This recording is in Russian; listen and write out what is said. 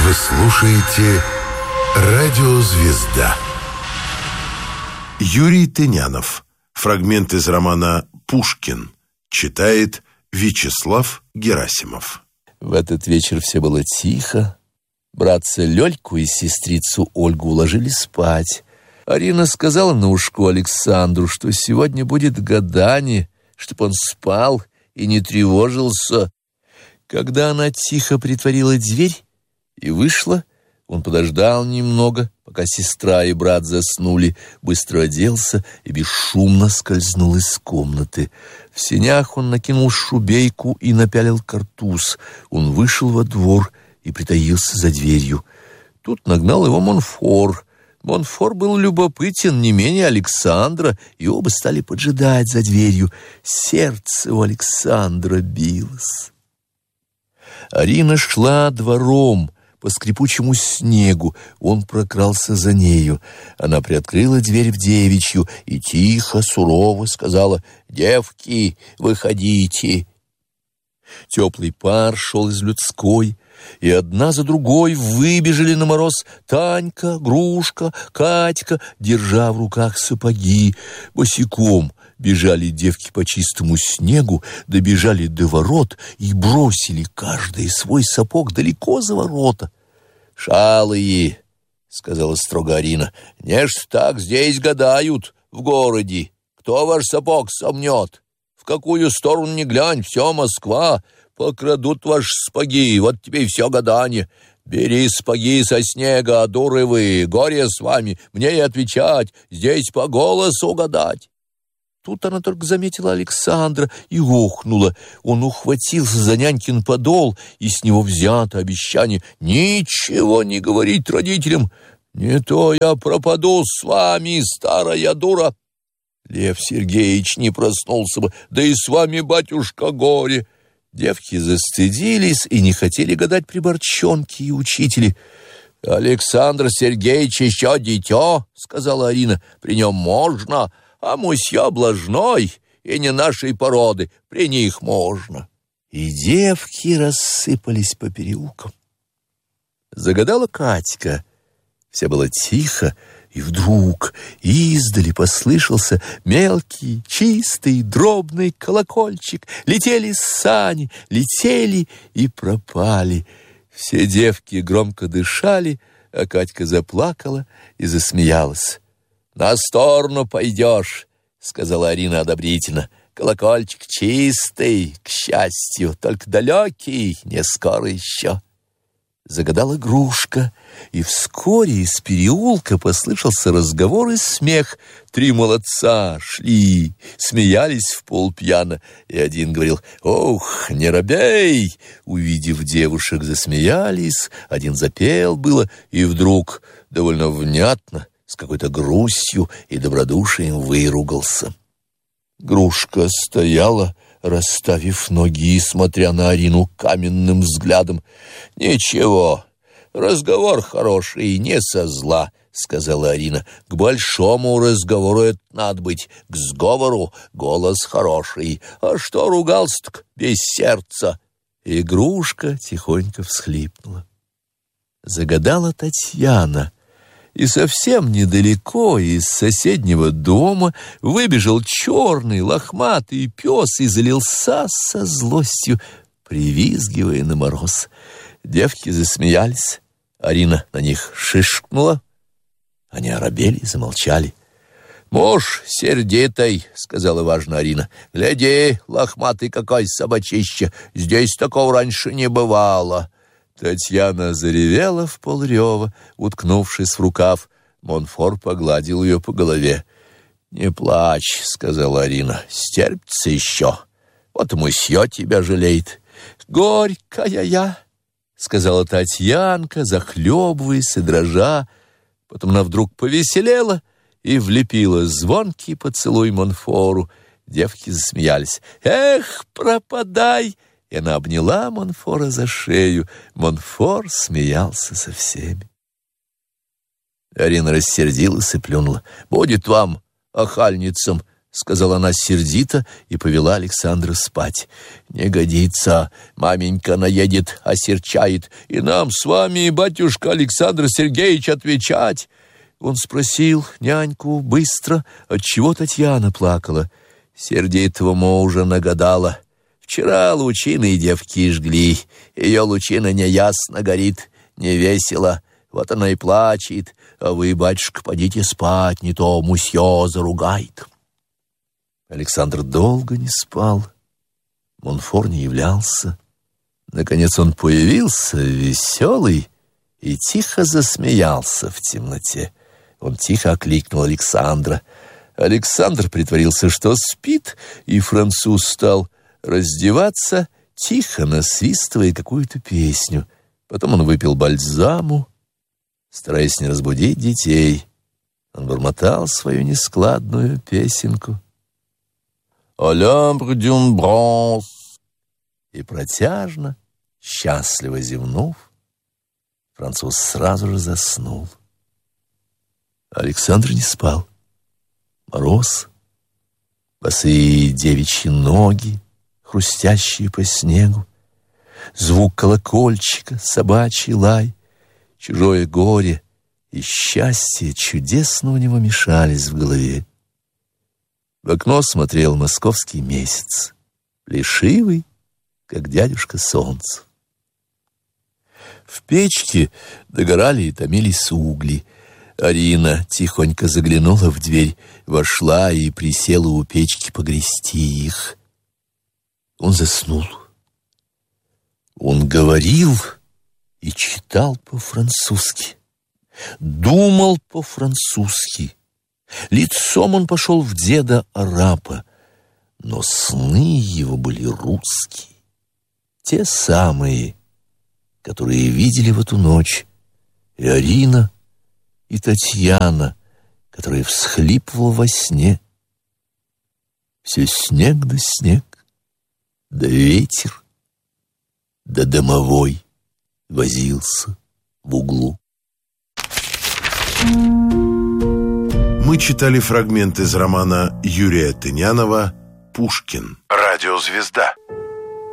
Вы слушаете «Радио Звезда». Юрий Тынянов. Фрагмент из романа «Пушкин». Читает Вячеслав Герасимов. В этот вечер все было тихо. Братца Лёльку и сестрицу Ольгу уложили спать. Арина сказала на ушко Александру, что сегодня будет гадание, чтоб он спал и не тревожился. Когда она тихо притворила дверь и вышла, он подождал немного, пока сестра и брат заснули, быстро оделся и бесшумно скользнул из комнаты. В сенях он накинул шубейку и напялил картуз. Он вышел во двор и притаился за дверью. Тут нагнал его Монфор. Монфор был любопытен не менее Александра, и оба стали поджидать за дверью. Сердце у Александра билось. Арина шла двором по скрипучему снегу. Он прокрался за нею. Она приоткрыла дверь в девичью и тихо, сурово сказала: «Девки, выходите». Теплый пар шел из людской, и одна за другой выбежали на мороз Танька, Грушка, Катька, держа в руках сапоги. Босиком бежали девки по чистому снегу, добежали до ворот и бросили каждый свой сапог далеко за ворота. «Шалые», — сказала строго Арина, — «не ж так здесь гадают в городе. Кто ваш сапог сомнет? В какую сторону ни глянь, все Москва. Покрадут ваши сапоги, вот тебе и все гадание. Бери сапоги со снега, дуры вы, горе с вами, мне и отвечать, здесь по голосу гадать». Тут она только заметила Александра и охнула. Он ухватился за нянькин подол, и с него взято обещание ничего не говорить родителям. «Не то я пропаду с вами, старая дура». Лев Сергеевич не проснулся бы, да и с вами, батюшка, горе. Девки застыдились и не хотели гадать приборчонки и учители. «Александр Сергеевич еще дитё», — сказала Арина, — «при нем можно, а мусьё блажной и не нашей породы, при них можно». И девки рассыпались по переулкам. Загадала Катька. Все было тихо, и вдруг издали послышался мелкий, чистый, дробный колокольчик. Летели сани, летели и пропали. Все девки громко дышали, а Катька заплакала и засмеялась. «На сторону пойдешь», — сказала Арина одобрительно. «Колокольчик чистый, к счастью, только далекий, не скоро еще». Загадала Грушка, и вскоре из переулка послышался разговор и смех. Три молодца шли, смеялись вполпьяно, и один говорил: «Ох, не робей!» Увидев девушек, засмеялись, один запел было, и вдруг довольно внятно, с какой-то грустью и добродушием выругался. Грушка стояла, расставив ноги и смотря на Арину каменным взглядом. «Ничего, разговор хороший, не со зла», — сказала Арина. «К большому разговору это надо быть, к сговору голос хороший. А что ругался-то без сердца?» И Грушка тихонько всхлипнула. Загадала Татьяна. И совсем недалеко из соседнего дома выбежал черный лохматый пес и залился со злостью, привизгивая на мороз. Девки засмеялись. Арина на них шишкнула. Они оробели и замолчали. «Муж сердитый», — сказала важно Арина. «Гляди, лохматый какой собачище, здесь такого раньше не бывало». Татьяна заревела вполрева, уткнувшись в рукав. Монфор погладил ее по голове. «Не плачь», — сказала Арина, — «стерпится еще. Вот мусьё тебя жалеет». «Горькая я», — сказала Татьянка, захлебываясь и дрожа. Потом она вдруг повеселела и влепила звонкий поцелуй Монфору. Девки засмеялись. «Эх, пропадай!» И она обняла Монфора за шею. Монфор смеялся со всеми. Арина рассердилась и плюнула. «Будет вам, охальницам», — сказала она сердито и повела Александра спать. «Не годится, маменька наедет, осерчает, и нам с вами, батюшка Александр Сергеевич, отвечать». Он спросил няньку быстро, отчего Татьяна плакала. Сердитого мужа нагадала. Вчера лучины девки жгли, ее лучина неясно горит, невесело, вот она и плачет, а вы, батюшка, подите спать, не то мусье заругает. Александр долго не спал. Монфор не являлся. Наконец он появился, веселый, и тихо засмеялся в темноте. Он тихо окликнул Александра. Александр притворился, что спит, и француз стал раздеваться, тихо насвистывая какую-то песню. Потом он выпил бальзаму, стараясь не разбудить детей. Он бормотал свою нескладную песенку. «Au l'ombre d'une branche». И протяжно, счастливо зевнув, француз сразу же заснул. Александр не спал. Мороз, босые девичьи ноги, хрустящие по снегу, звук колокольчика, собачий лай, чужое горе и счастье чудесно у него мешались в голове. В окно смотрел московский месяц, плешивый, как дядюшка солнце. В печке догорали и томились угли. Арина тихонько заглянула в дверь, вошла и присела у печки погрести их. Он заснул. Он говорил и читал по-французски, думал по-французски. Лицом он пошел в деда арапа, но сны его были русские, те самые, которые видели в эту ночь и Арина, и Татьяна, которая всхлипывала во сне. Все снег да снег, да ветер, да домовой возился в углу. Мы читали фрагмент из романа Юрия Тынянова «Пушкин». Радиозвезда.